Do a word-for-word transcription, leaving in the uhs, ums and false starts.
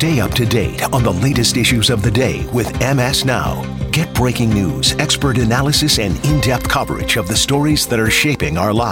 Stay up to date on the latest issues of the day with M S Now. Get breaking news, expert analysis, and in-depth coverage of the stories that are shaping our lives.